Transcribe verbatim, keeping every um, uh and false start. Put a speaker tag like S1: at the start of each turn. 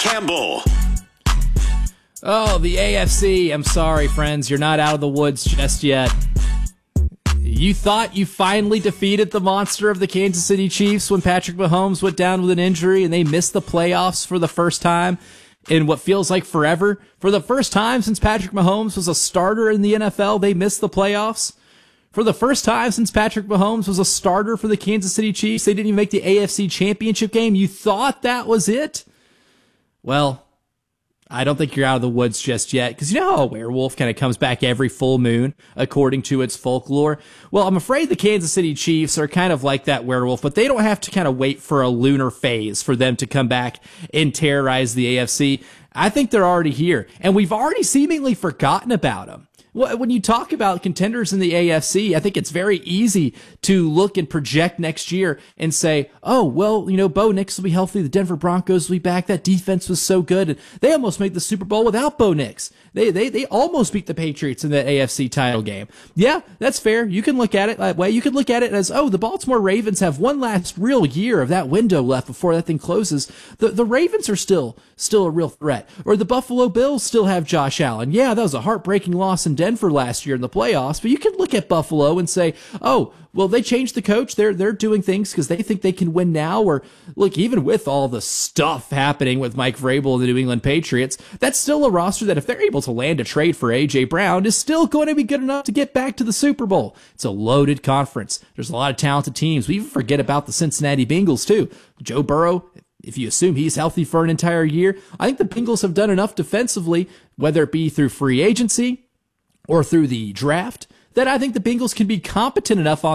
S1: Campbell.
S2: Oh, the A F C. I'm sorry, friends. You're not out of the woods just yet. You thought you finally defeated the monster of the Kansas City Chiefs when Patrick Mahomes went down with an injury and they missed the playoffs for the first time in what feels like forever. For the first time since Patrick Mahomes was a starter in the N F L, they missed the playoffs. For the first time since Patrick Mahomes was a starter for the Kansas City Chiefs, they didn't even make the A F C Championship game. You thought that was it? Well, I don't think you're out of the woods just yet, because you know how a werewolf kind of comes back every full moon, according to its folklore? Well, I'm afraid the Kansas City Chiefs are kind of like that werewolf, but they don't have to kind of wait for a lunar phase for them to come back and terrorize the A F C. I think they're already here, and we've already seemingly forgotten about them. When you talk about contenders in the A F C, I think it's very easy to look and project next year and say, oh, well, you know, Bo Nix will be healthy. The Denver Broncos will be back. That defense was so good. And they almost made the Super Bowl without Bo Nix. They, they, they almost beat the Patriots in the A F C title game. Yeah, that's fair. You can look at it that way. You can look at it as, oh, the Baltimore Ravens have one last real year of that window left before that thing closes. The, the Ravens are still, still a real threat. Or the Buffalo Bills still have Josh Allen. Yeah, that was a heartbreaking loss in Denver last year in the playoffs, but you can look at Buffalo and say, oh, well, they changed the coach. They're they're doing things because they think they can win now. Or look, even with all the stuff happening with Mike Vrabel and the New England Patriots, that's still a roster that if they're able to land a trade for A J Brown is still going to be good enough to get back to the Super Bowl. It's a loaded conference. There's a lot of talented teams. We even forget about the Cincinnati Bengals too. Joe Burrow, if you assume he's healthy for an entire year, I think the Bengals have done enough defensively, whether it be through free agency or through the draft, that I think the Bengals can be competent enough on